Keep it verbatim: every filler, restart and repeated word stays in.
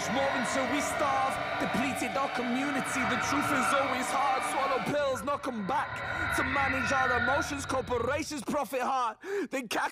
more until we starve. Depleted our community, the truth is always hard. Swallow pills, knock 'em back. To manage our emotions, corporations profit hard. They cack